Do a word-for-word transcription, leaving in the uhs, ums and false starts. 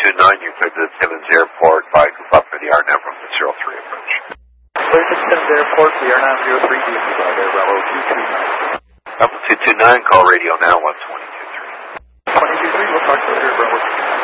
two nine, you're cleared to the Timmins Airport by Group Up for the R N A from the zero three approach. Cleared to Timmins Airport, the R nine zero three, D M V by Air Bravo two two nine. Alpha two two nine, call radio now one twenty-two three. twenty-two three, we'll talk to Air Bravo two two nine.